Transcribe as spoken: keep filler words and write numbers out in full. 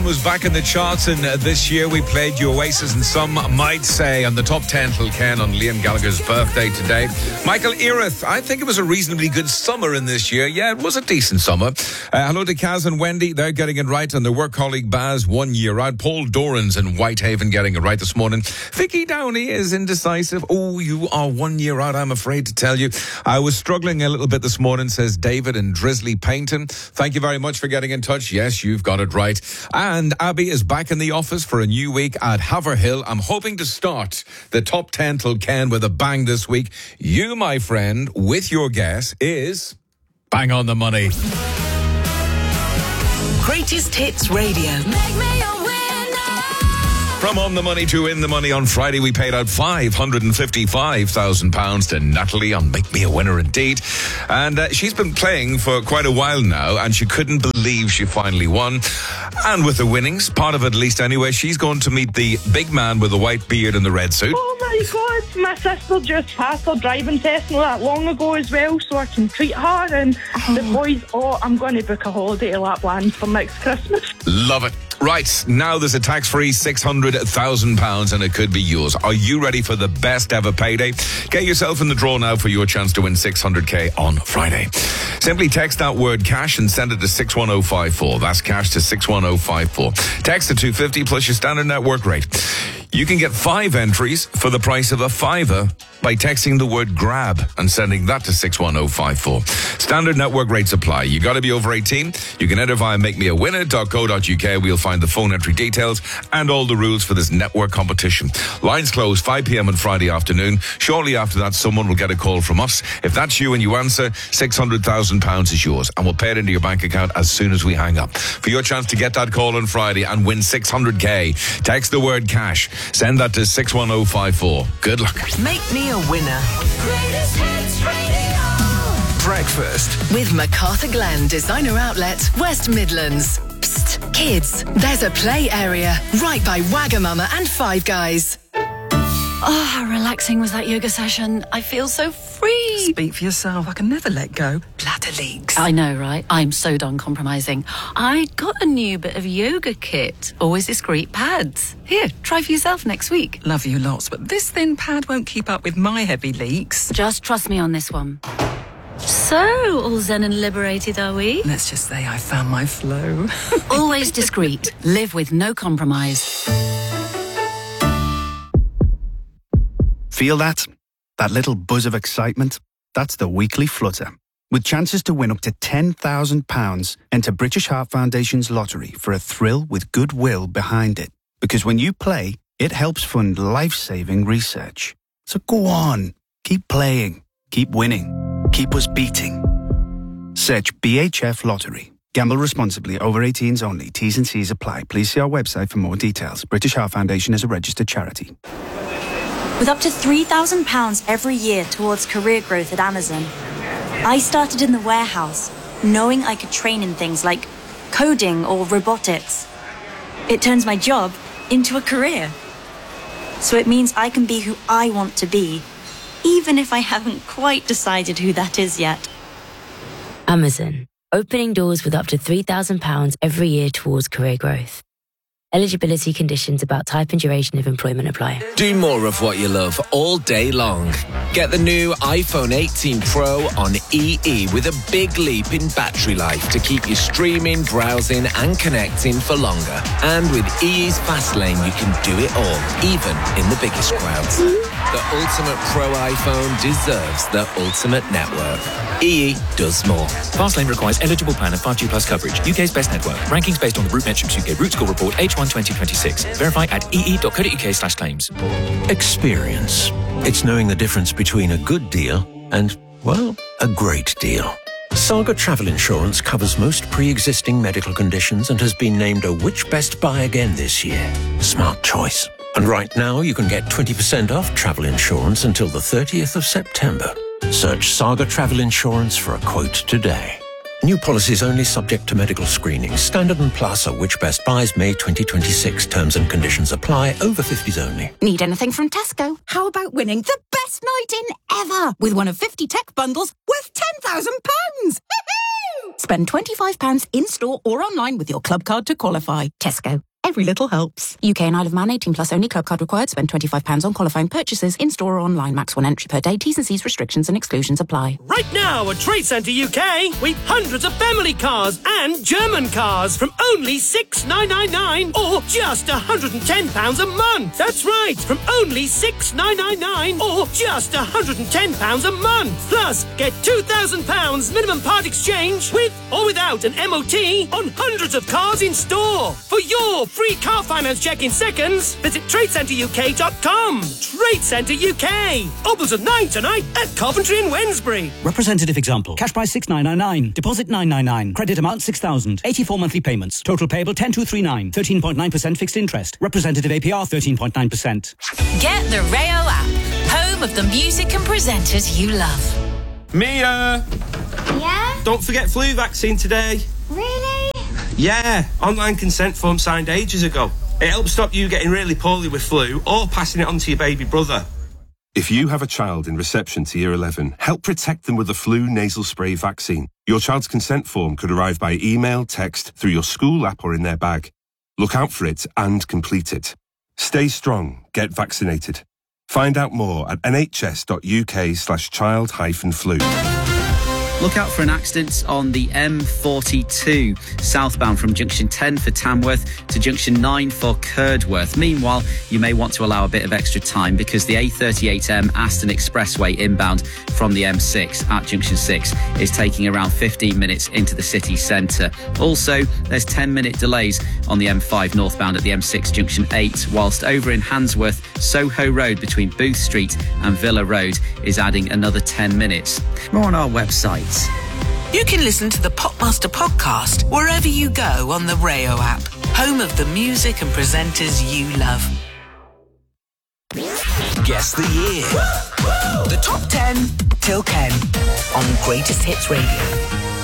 Was back in the charts, and uh, this year we played you Oasis, and some might say on the top ten till Ken on Liam Gallagher's birthday today. Michael Erith, I think it was a reasonably good summer in this year. Yeah, it was a decent summer. Uh, hello to Kaz and Wendy, they're getting it right, and their work colleague Baz, one year out. Paul Dorans in Whitehaven getting it right this morning. Vicky Downey is indecisive. Oh, you are one year out, I'm afraid to tell you. I was struggling a little bit this morning, says David in Drizzly Paynton. Thank you very much for getting in touch. Yes, you've got it right. And Abby is back in the office for a new week at Haverhill. I'm hoping to start the top ten till Ken with a bang this week. You, my friend, with your guess, is bang on the money. Greatest Hits Radio. Make me a winner. From On the Money to In the Money on Friday, we paid out five hundred fifty-five thousand pounds to Natalie on Make Me a Winner indeed. And uh, she's been playing for quite a while now, and she couldn't believe she finally won. And with the winnings, part of it at least anyway, she's going to meet the big man with the white beard and the red suit. Oh my God, my sister just passed her driving test not that long ago as well, so I can treat her and oh. the boys. Oh, I'm going to book a holiday to Lapland for next Christmas. Love it. Right, now there's a tax-free six hundred thousand pounds and it could be yours. Are you ready for the best ever payday? Get yourself in the draw now for your chance to win six hundred k on Friday. Simply text that word cash and send it to six one oh five four. That's cash to six one oh five four. Text to two fifty plus your standard network rate. You can get five entries for the price of a fiver by texting the word grab and sending that to six one oh five four. Standard network rates apply. You got to be over eighteen. You can enter via make me a winner dot co dot uk. We'll find the phone entry details and all the rules for this network competition. Lines close five p.m. on Friday afternoon. Shortly after that, someone will get a call from us. If that's you and you answer, six hundred thousand pounds is yours, and we'll pay it into your bank account as soon as we hang up. For your chance to get that call on Friday and win six hundred k, text the word cash. Send that to six one oh five four. Good luck. Make me a winner. Greatest Hits Radio. Breakfast with MacArthur Glen Designer Outlet, West Midlands. Psst, kids, there's a play area right by Wagamama and Five Guys. Oh, how relaxing was that yoga session. I feel so free. Speak for yourself. I can never let go. Bladder leaks. I know, right? I'm so done compromising. I got a new bit of yoga kit. Always discreet pads. Here, try for yourself next week. Love you lots, but this thin pad won't keep up with my heavy leaks. Just trust me on this one. So, all zen and liberated, are we? Let's just say I found my flow. Always discreet. Live with no compromise. Feel that? That little buzz of excitement? That's the weekly flutter. With chances to win up to ten thousand pounds, enter British Heart Foundation's lottery for a thrill with goodwill behind it. Because when you play, it helps fund life-saving research. So go on, keep playing, keep winning, keep us beating. Search B H F Lottery. Gamble responsibly. Over eighteens only. T's and C's apply. Please see our website for more details. British Heart Foundation is a registered charity. With up to three thousand pounds every year towards career growth at Amazon, I started in the warehouse, knowing I could train in things like coding or robotics. It turns my job into a career. So it means I can be who I want to be, even if I haven't quite decided who that is yet. Amazon, opening doors with up to three thousand pounds every year towards career growth. Eligibility conditions about type and duration of employment apply. Do more of what you love all day long. Get the new iPhone eighteen Pro on E E with a big leap in battery life to keep you streaming, browsing and connecting for longer. And with E E's Fast Lane, you can do it all, even in the biggest crowds. The ultimate Pro iPhone deserves the ultimate network. E E does more. Fastlane requires eligible plan and five G plus coverage. U K's best network. Rankings based on the Root Metrics U K Root Score Report H one twenty twenty-six. Verify at ee dot co dot uk slash claims. Experience. It's knowing the difference between a good deal and, well, a great deal. Saga Travel Insurance covers most pre-existing medical conditions and has been named a Which Best Buy again this year. Smart choice. And right now you can get twenty percent off travel insurance until the thirtieth of September. Search Saga Travel Insurance for a quote today. New policies only subject to medical screening. Standard and Plus are Which Best Buys May twenty twenty-six. Terms and conditions apply. Over fifties only. Need anything from Tesco? How about winning the best night in ever with one of fifty tech bundles worth ten thousand pounds? Spend twenty-five pounds in-store or online with your club card to qualify. Tesco. Every little helps. U K and Isle of Man, eighteen plus only. Club card required. Spend twenty-five pounds on qualifying purchases in-store or online. Max one entry per day. T's and C's restrictions and exclusions apply. Right now at Trade Centre U K, we've hundreds of family cars and German cars from only six thousand nine hundred ninety-nine or just one hundred ten pounds a month. That's right, from only six thousand nine hundred ninety-nine or just one hundred ten pounds a month. Plus, get two thousand pounds minimum part exchange with or without an M O T on hundreds of cars in store. For your free car finance check in seconds, visit trade centre U K dot com. Trade Centre U K. Opens at nine tonight at Coventry and Wednesbury. Representative example. Cash price six thousand nine hundred ninety-nine. Deposit nine hundred ninety-nine. Credit amount six thousand. eighty-four monthly payments. Total payable ten thousand two hundred thirty-nine. thirteen point nine percent fixed interest. Representative A P R thirteen point nine percent. Get the Rayo app. Home of the music and presenters you love. Mia! Yeah? Don't forget flu vaccine today. Really? Yeah, online consent form signed ages ago. It helps stop you getting really poorly with flu or passing it on to your baby brother. If you have a child in reception to year eleven, help protect them with the flu nasal spray vaccine. Your child's consent form could arrive by email, text, through your school app or in their bag. Look out for it and complete it. Stay strong. Get vaccinated. Find out more at nhs.uk slash child hyphen flu. Look out for an accident on the M forty-two, southbound from junction ten for Tamworth to junction nine for Curdworth. Meanwhile, you may want to allow a bit of extra time because the A thirty-eight M Aston Expressway inbound from the M six at junction six is taking around fifteen minutes into the city centre. Also, there's ten minute delays on the M five northbound at the M six junction eight, whilst over in Handsworth, Soho Road between Booth Street and Villa Road is adding another ten minutes. More on our website. You can listen to the Popmaster podcast wherever you go on the Rayo app, home of the music and presenters you love. Guess the year. The top ten till ten on Greatest Hits Radio.